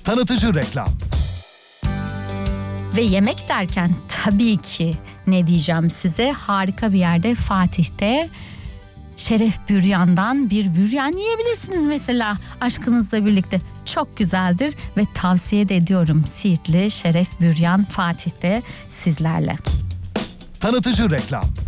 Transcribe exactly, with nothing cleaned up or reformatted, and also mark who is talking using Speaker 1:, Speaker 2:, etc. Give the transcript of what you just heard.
Speaker 1: Tanıtıcı reklam.
Speaker 2: Ve yemek derken tabii ki ne diyeceğim size, harika bir yerde Fatih'te Şeref Büryan'dan bir büryan yiyebilirsiniz mesela aşkınızla birlikte. Çok güzeldir ve tavsiye de ediyorum. Siirtli Şeref Büryan Fatih'te sizlerle.
Speaker 1: Tanıtıcı reklam.